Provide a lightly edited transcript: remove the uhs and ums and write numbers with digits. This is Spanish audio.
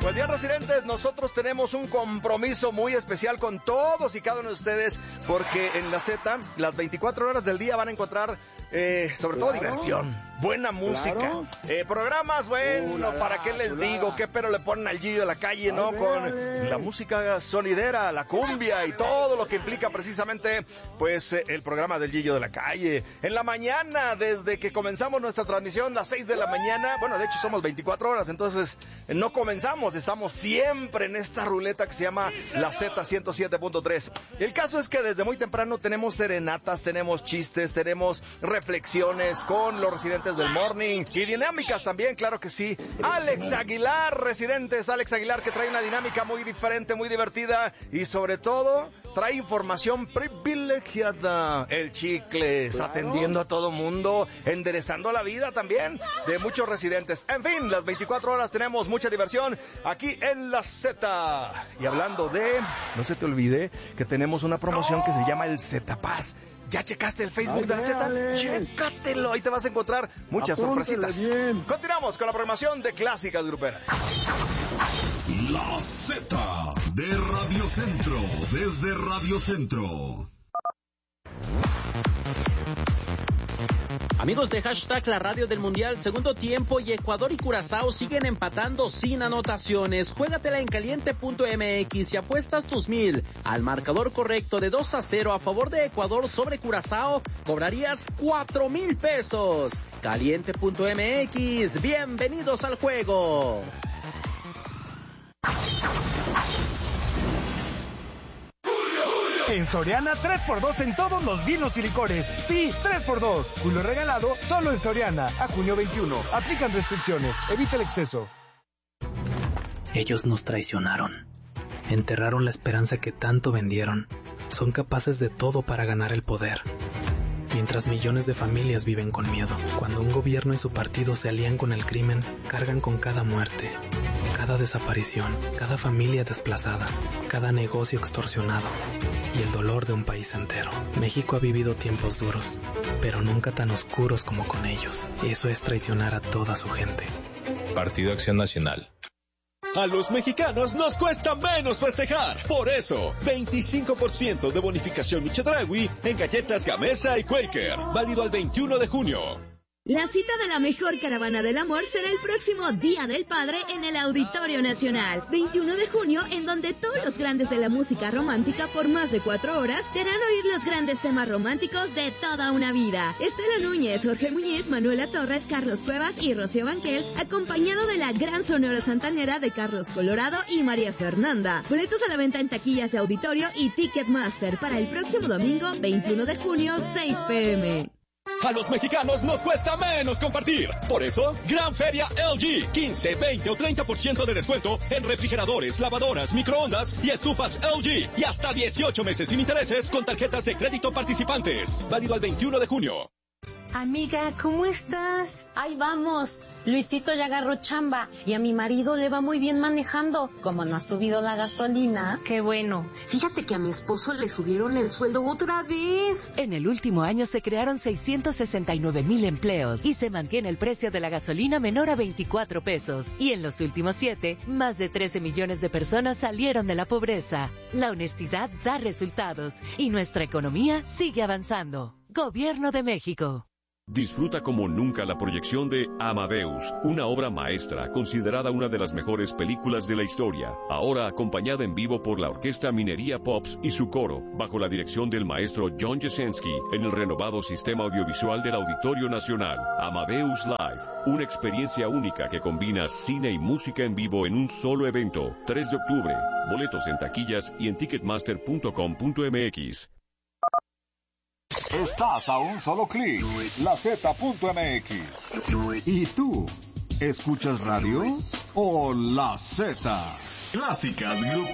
Pues bien, residentes, nosotros tenemos un compromiso muy especial con todos y cada uno de ustedes, porque en la Z, las 24 horas del día van a encontrar, sobre todo diversión, buena música, programas, bueno, ¿para qué les digo? ¿Qué pero le ponen al Gillo de la Calle, no? Con la música sonidera, la cumbia y todo lo que implica precisamente, pues, el programa del Gillo de la Calle. En la mañana, desde que comenzamos nuestra transmisión, las 6 de la mañana, bueno, de hecho somos 24 horas, entonces no comenzamos, estamos siempre en esta ruleta que se llama la Z107.3. El caso es que desde muy temprano tenemos serenatas, tenemos chistes, tenemos reflexiones con los residentes del morning y dinámicas también, claro que sí. Alex Aguilar, residentes, Alex Aguilar, que trae una dinámica muy diferente, muy divertida y sobre todo trae información privilegiada. El Chicles, atendiendo a todo mundo, enderezando la vida también de muchos residentes. En fin, las 24 horas tenemos mucha diversión aquí en la Z. Y hablando de, no se te olvide que tenemos una promoción que se llama el Z Paz. ¿Ya checaste el Facebook de la Z? Chécatelo, ahí te vas a encontrar muchas sorpresitas. Continuamos con la programación de Clásicas Gruperas. La Z de Radio Centro, desde Radio Centro. Amigos de Hashtag La Radio del Mundial, segundo tiempo y Ecuador y Curazao siguen empatando sin anotaciones. Juégatela en caliente.mx y apuestas tus 1,000 al marcador correcto de 2-0 a favor de Ecuador sobre Curazao, cobrarías 4,000 pesos. Caliente.mx, bienvenidos al juego. En Soriana, 3x2 en todos los vinos y licores. Sí, 3x2. Julio regalado, solo en Soriana. A junio 21. Aplican restricciones. Evita el exceso. Ellos nos traicionaron. Enterraron la esperanza que tanto vendieron. Son capaces de todo para ganar el poder. Mientras millones de familias viven con miedo. Cuando un gobierno y su partido se alían con el crimen, cargan con cada muerte, cada desaparición, cada familia desplazada, cada negocio extorsionado y el dolor de un país entero. México ha vivido tiempos duros, pero nunca tan oscuros como con ellos. Eso es traicionar a toda su gente. Partido Acción Nacional. A los mexicanos nos cuesta menos festejar. Por eso, 25% de bonificación Chedraui en galletas Gamesa y Quaker. Válido al 21 de junio. La cita de la mejor caravana del amor será el próximo Día del Padre en el Auditorio Nacional, 21 de junio, en donde todos los grandes de la música romántica por más de 4 horas te harán oír los grandes temas románticos de toda una vida. Estela Núñez, Jorge Muñiz, Manuela Torres, Carlos Cuevas y Rocío Banquels, acompañado de la gran Sonora Santanera de Carlos Colorado y María Fernanda. Boletos a la venta en taquillas de auditorio y Ticketmaster para el próximo domingo, 21 de junio, 6 p.m. A los mexicanos nos cuesta menos compartir. Por eso, Gran Feria LG. 15, 20 o 30% de descuento en refrigeradores, lavadoras, microondas y estufas LG. Y hasta 18 meses sin intereses con tarjetas de crédito participantes. Válido al 21 de junio. Amiga, ¿cómo estás? Ahí vamos. Luisito ya agarró chamba y a mi marido le va muy bien manejando. Como no ha subido la gasolina, qué bueno. Fíjate que a mi esposo le subieron el sueldo otra vez. En el último año se crearon 669,000 empleos y se mantiene el precio de la gasolina menor a 24 pesos. Y en los últimos 7, más de 13 millones de personas salieron de la pobreza. La honestidad da resultados y nuestra economía sigue avanzando. Gobierno de México. Disfruta como nunca la proyección de Amadeus, una obra maestra considerada una de las mejores películas de la historia, ahora acompañada en vivo por la Orquesta Minería Pops y su coro, bajo la dirección del maestro John Jasenski, en el renovado sistema audiovisual del Auditorio Nacional. Amadeus Live, una experiencia única que combina cine y música en vivo en un solo evento. 3 de octubre, boletos en taquillas y en ticketmaster.com.mx. Estás a un solo clic, LaZ.mx. ¿Y tú? ¿Escuchas radio o La Z? Clásicas Gruperas.